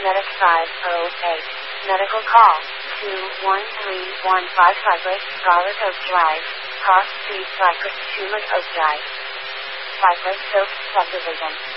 Medic 508. Medical call 21315 Cypress, Scarlet Oak Drive, Cross Street, Cypress, Schumann Oak Drive. Cypress Oak Subdivision.